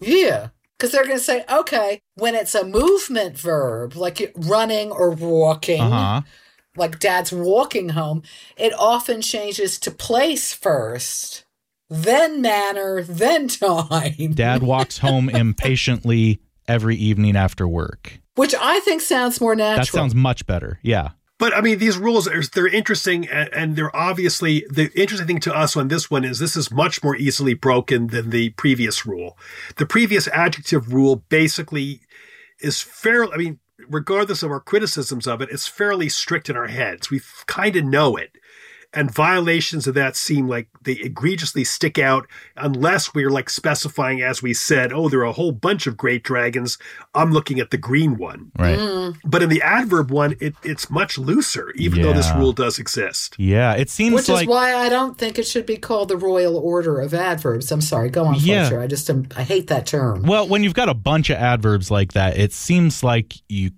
Yeah. Because they're going to say, okay, when it's a movement verb, like running or walking, like Dad's walking home, it often changes to place first, then manner, then time. Dad walks home impatiently every evening after work. Which I think sounds more natural. That sounds much better. Yeah. But I mean, these rules, they're interesting, and they're obviously, the interesting thing to us on this one is this is much more easily broken than the previous rule. The previous adjective rule basically is fairly, I mean, regardless of our criticisms of it, it's fairly strict in our heads. We kind of know it. And violations of that seem like they egregiously stick out unless we're like specifying, as we said, oh, there are a whole bunch of great dragons. I'm looking at the green one. Right. But in the adverb one, it's much looser, even though this rule does exist. Yeah, it seems Which is why I don't think it should be called the Royal Order of Adverbs. I'm sorry. Go on, Fletcher. I hate that term. Well, when you've got a bunch of adverbs like that, it seems like you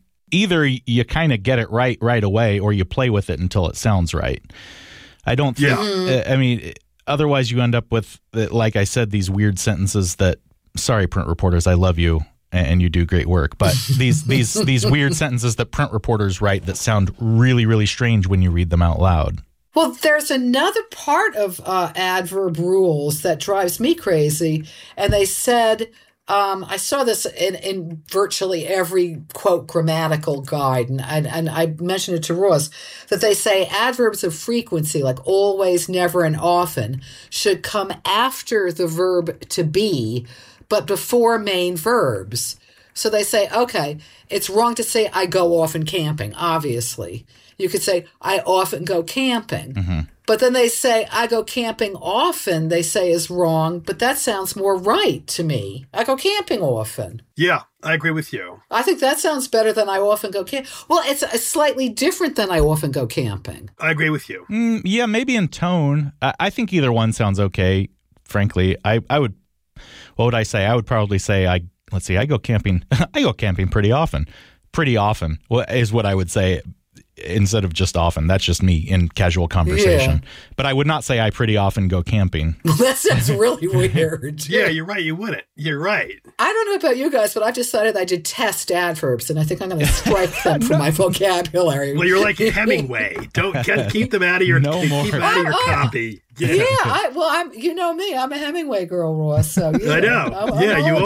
kind of get it right away, or you play with it until it sounds right. I don't think, I mean, otherwise you end up with, like I said, these weird sentences that, sorry, print reporters, I love you and you do great work. But these weird sentences that print reporters write that sound really, really strange when you read them out loud. Well, there's another part of adverb rules that drives me crazy. And they said, I saw this in virtually every, quote, grammatical guide, and I mentioned it to Ross, that they say adverbs of frequency, like always, never, and often, should come after the verb to be, but before main verbs. So they say, okay, it's wrong to say I go often camping, obviously. You could say I often go camping. Mm-hmm. But then they say, I go camping often, they say is wrong, but that sounds more right to me. I go camping often. Yeah, I agree with you. I think that sounds better than I often go camping. Well, it's slightly different than I often go camping. I agree with you. Yeah, maybe in tone. I think either one sounds okay, frankly. I would, what would I say? I would probably say, I go camping. I go camping pretty often. Pretty often is what I would say. Instead of just often. That's just me in casual conversation. Yeah. But I would not say I pretty often go camping. That sounds really weird. Yeah, you're right. You wouldn't. You're right. I don't know about you guys, but I've decided I detest adverbs, and I think I'm going to strike them from my vocabulary. Well, you're like Hemingway. Keep them out of your, out of your copy. Yeah, I'm. You know me. I'm a Hemingway girl, Ross. So yeah, I know. I'm you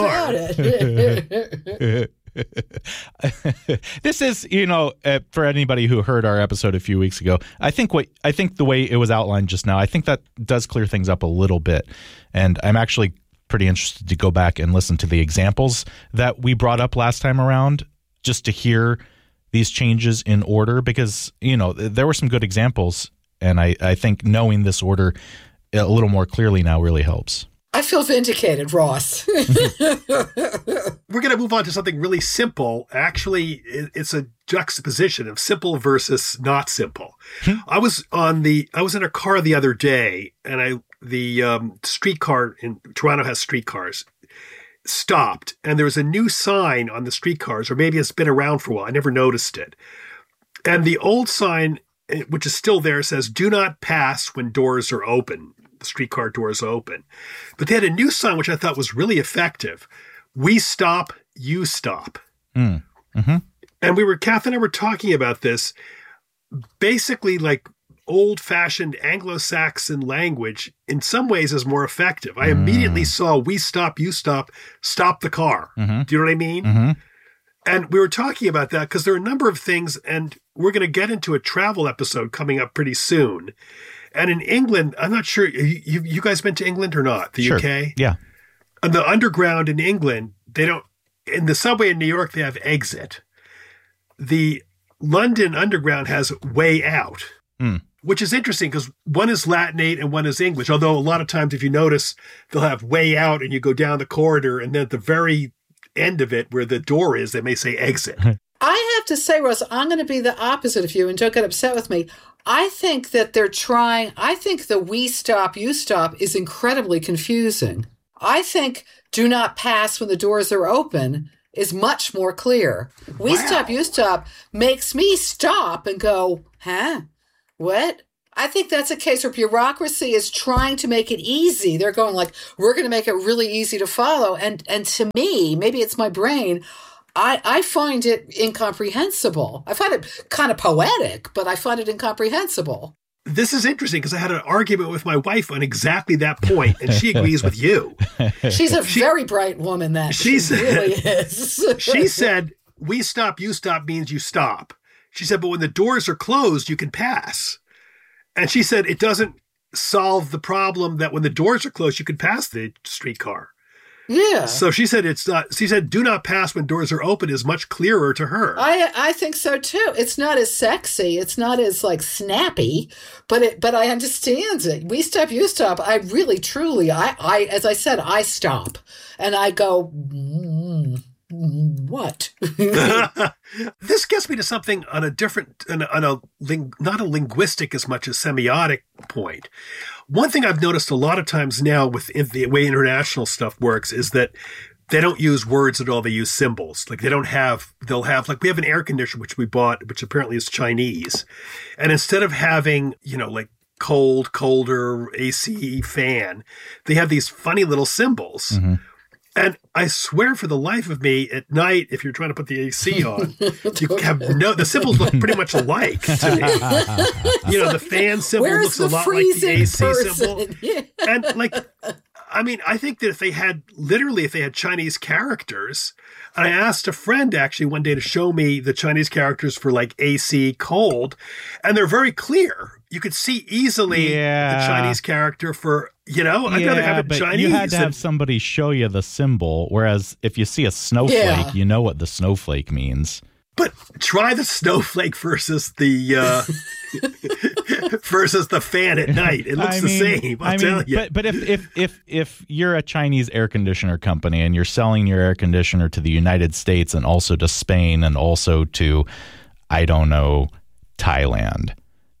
are. This is, for anybody who heard our episode a few weeks ago, I think the way it was outlined just now, I think that does clear things up a little bit. And I'm actually pretty interested to go back and listen to the examples that we brought up last time around, just to hear these changes in order, because, there were some good examples. And I think knowing this order a little more clearly now really helps. I feel vindicated, Ross. We're going to move on to something really simple. Actually, it's a juxtaposition of simple versus not simple. I was in a car the other day, and the streetcar in Toronto has streetcars, stopped, and there was a new sign on the streetcars, or maybe it's been around for a while. I never noticed it. And the old sign, which is still there, says, "Do not pass when doors are open." Streetcar doors open. But they had a new sign, which I thought was really effective. "We stop, you stop." Mm-hmm. And Kath and I were talking about this. Basically, like old-fashioned Anglo-Saxon language, in some ways, is more effective. I immediately saw "we stop, you stop the car." Mm-hmm. Do you know what I mean? Mm-hmm. And we were talking about that because there are a number of things, and we're going to get into a travel episode coming up pretty soon. And in England, I'm not sure, you guys been to England or not? The sure. UK? Yeah. On the underground in England, in the subway in New York, they have exit. The London Underground has way out, which is interesting because one is Latinate and one is English. Although a lot of times, if you notice, they'll have way out and you go down the corridor, and then at the very end of it where the door is, they may say exit. I have to say, Russ, I'm going to be the opposite of you, and don't get upset with me. I think that I think the "we stop, you stop" is incredibly confusing. I think "do not pass when the doors are open" is much more clear. "We stop, you stop" makes me stop and go, huh? What? I think that's a case where bureaucracy is trying to make it easy. They're going like, we're going to make it really easy to follow. And to me, maybe it's my brain, I find it incomprehensible. I find it kind of poetic, but I find it incomprehensible. This is interesting because I had an argument with my wife on exactly that point, and she agrees with you. She's a very bright woman, she really is. She said, we stop, you stop means you stop. She said, but when the doors are closed, you can pass. And she said, it doesn't solve the problem that when the doors are closed, you can pass the streetcar. Yeah. So she said it's not. She said, "Do not pass when doors are open" is much clearer to her. I think so too. It's not as sexy. It's not as like snappy, but I understand it. We stop, you stop. I really, truly, I as I said, I stop and I go. What? This gets me to something on a different, not a linguistic as much as semiotic point. One thing I've noticed a lot of times now with the way international stuff works is that they don't use words at all. They use symbols. Like they'll have we have an air conditioner, which we bought, which apparently is Chinese. And instead of having, like cold, colder, AC, fan, they have these funny little symbols. Mm-hmm. And I swear for the life of me, at night, if you're trying to put the AC on, you have the symbols look pretty much alike to me. The fan symbol looks a lot like the AC symbol. Yeah. And I think that if they had Chinese characters, and I asked a friend actually one day to show me the Chinese characters for like AC cold, and they're very clear. You could see easily the Chinese character for, I'd rather have it Chinese. You had to have somebody show you the symbol, whereas if you see a snowflake, you know what the snowflake means. But try the snowflake versus the versus the fan at night. It looks the same. I'll tell you. But if you're a Chinese air conditioner company and you're selling your air conditioner to the United States and also to Spain and also to, I don't know, Thailand,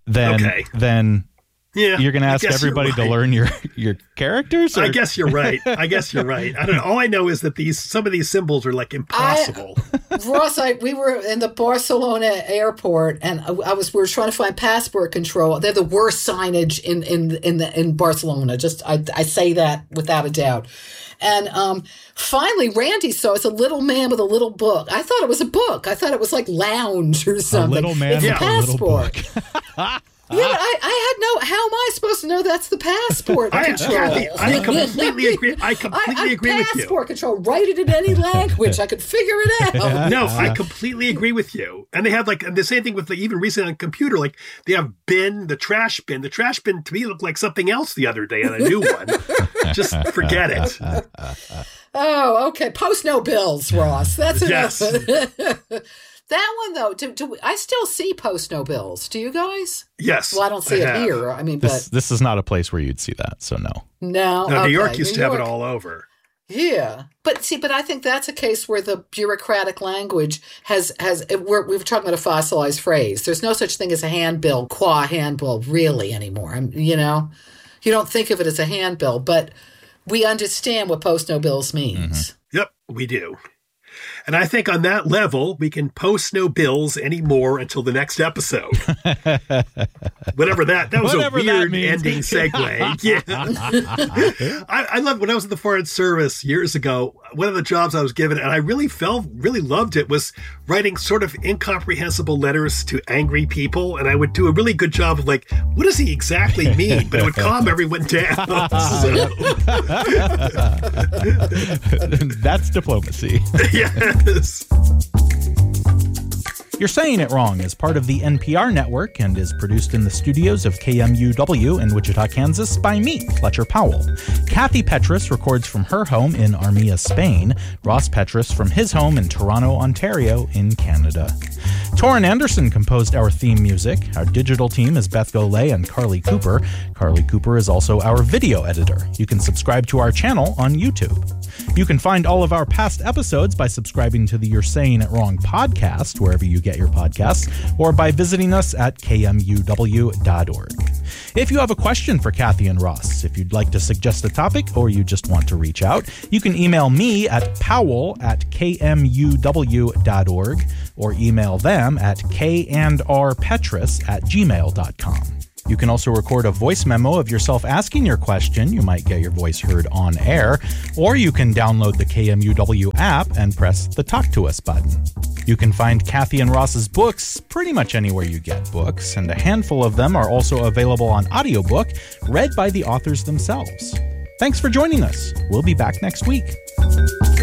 then you're going to ask everybody to learn your characters? Or? I guess you're right. I don't know. All I know is that some of these symbols are like impossible. Ross, we were in the Barcelona airport, and we were trying to find passport control. They're the worst signage in Barcelona. I say that without a doubt. And finally, Randy saw it's a little man with a little book. I thought it was a book. I thought it was like lounge or something. A little man with a little book. Yeah, I had how am I supposed to know that's the passport control? Kathy, I completely agree. I completely agree with you. Passport control, write it in any language. I could figure it out. No, I completely agree with you. And they have the same thing with even recently on computer, like they have the trash bin. The trash bin to me looked like something else the other day on a new one. Just forget it. Oh, okay. Post no bills, Ross. That's enough. Yes. That one, though, I still see post no bills. Do you guys? Yes. Well, I don't see it here. I mean, this is not a place where you'd see that, so no. No, New York used to have it all over. Yeah. But I think that's a case where the bureaucratic language we're talking about a fossilized phrase. There's no such thing as a handbill, qua handbill, really anymore. You don't think of it as a handbill, but we understand what post no bills means. Mm-hmm. Yep, we do. And I think on that level, we can post no bills anymore until the next episode. Whatever that was a weird ending segue. Yeah. I love when I was in the Foreign Service years ago, one of the jobs I was given, and I really loved it, was writing sort of incomprehensible letters to angry people. And I would do a really good job of like, what does he exactly mean? But it would calm everyone down. That's diplomacy. Yes. You're Saying It Wrong is part of the NPR network and is produced in the studios of KMUW in Wichita, Kansas by me, Fletcher Powell. Kathy Petrus records from her home in Armia, Spain. Ross Petrus from his home in Toronto, Ontario in Canada. Torrin Anderson composed our theme music. Our digital team is Beth Golay and Carly Cooper. Carly Cooper is also our video editor. You can subscribe to our channel on YouTube. You can find all of our past episodes by subscribing to the You're Saying It Wrong podcast, wherever you get your podcasts, or by visiting us at kmuw.org. If you have a question for Kathy and Ross, if you'd like to suggest a topic, or you just want to reach out, you can email me at powell@kmuw.org or email them at kandrpetrus@gmail.com. You can also record a voice memo of yourself asking your question. You might get your voice heard on air. Or you can download the KMUW app and press the Talk to Us button. You can find Kathy and Ross's books pretty much anywhere you get books, and a handful of them are also available on audiobook, read by the authors themselves. Thanks for joining us. We'll be back next week.